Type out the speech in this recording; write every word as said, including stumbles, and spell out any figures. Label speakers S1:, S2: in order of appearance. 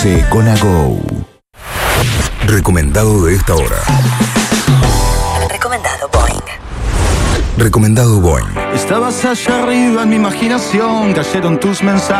S1: Conoce con Ago. Recomendado de esta hora.
S2: Recomendado Boing.
S1: Recomendado Boing.
S3: Estabas allá arriba en mi imaginación, cayeron tus mensajes.